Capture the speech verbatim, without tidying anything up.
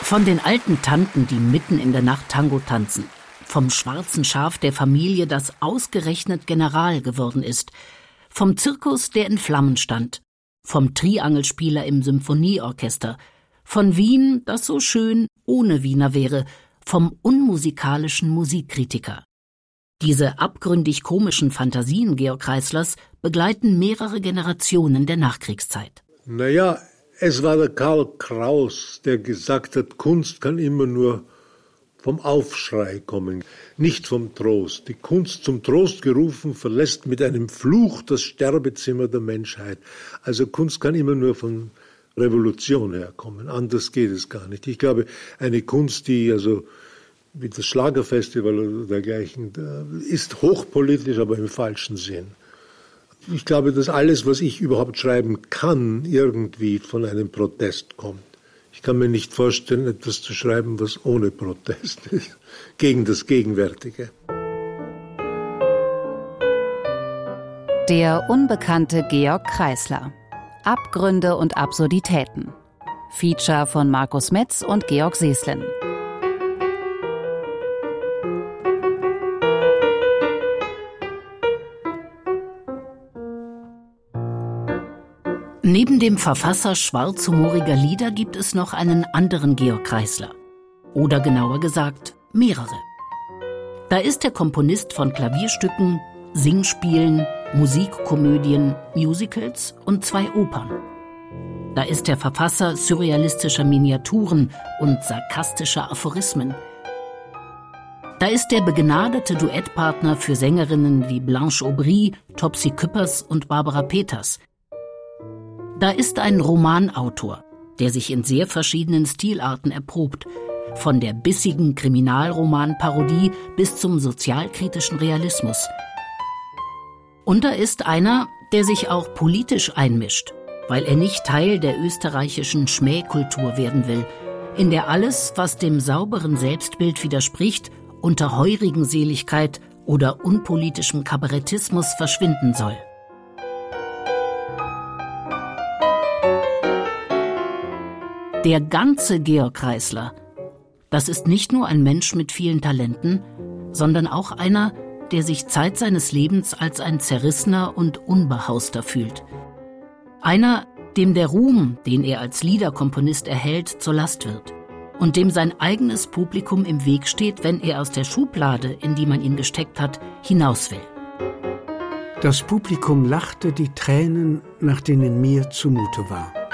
Von den alten Tanten, die mitten in der Nacht Tango tanzen, vom schwarzen Schaf der Familie, das ausgerechnet General geworden ist, vom Zirkus, der in Flammen stand, vom Triangelspieler im Symphonieorchester, von Wien, das so schön ohne Wiener wäre, vom unmusikalischen Musikkritiker. Diese abgründig komischen Fantasien Georg Kreislers begleiten mehrere Generationen der Nachkriegszeit. Naja, es war der Karl Kraus, der gesagt hat, Kunst kann immer nur vom Aufschrei kommen, nicht vom Trost. Die Kunst, zum Trost gerufen, verlässt mit einem Fluch das Sterbezimmer der Menschheit. Also Kunst kann immer nur von Revolution herkommen, anders geht es gar nicht. Ich glaube, eine Kunst, die also wie das Schlagerfestival oder dergleichen, ist hochpolitisch, aber im falschen Sinn. Ich glaube, dass alles, was ich überhaupt schreiben kann, irgendwie von einem Protest kommt. Ich kann mir nicht vorstellen, etwas zu schreiben, was ohne Protest ist, gegen das Gegenwärtige. Der unbekannte Georg Kreisler. Abgründe und Absurditäten. Feature von Markus Metz und Georg Seslin. Neben dem Verfasser schwarzhumoriger Lieder gibt es noch einen anderen Georg Kreisler. Oder genauer gesagt, mehrere. Da ist der Komponist von Klavierstücken, Singspielen, Musikkomödien, Musicals und zwei Opern. Da ist der Verfasser surrealistischer Miniaturen und sarkastischer Aphorismen. Da ist der begnadete Duettpartner für Sängerinnen wie Blanche Aubry, Topsy Küppers und Barbara Peters. Da ist ein Romanautor, der sich in sehr verschiedenen Stilarten erprobt, von der bissigen Kriminalromanparodie bis zum sozialkritischen Realismus. Und da ist einer, der sich auch politisch einmischt, weil er nicht Teil der österreichischen Schmähkultur werden will, in der alles, was dem sauberen Selbstbild widerspricht, unter heurigen Seligkeit oder unpolitischem Kabarettismus verschwinden soll. Der ganze Georg Kreisler, das ist nicht nur ein Mensch mit vielen Talenten, sondern auch einer, der sich Zeit seines Lebens als ein Zerrissener und Unbehauster fühlt. Einer, dem der Ruhm, den er als Liederkomponist erhält, zur Last wird und dem sein eigenes Publikum im Weg steht, wenn er aus der Schublade, in die man ihn gesteckt hat, hinaus will. Das Publikum lachte die Tränen, nach denen mir zumute war.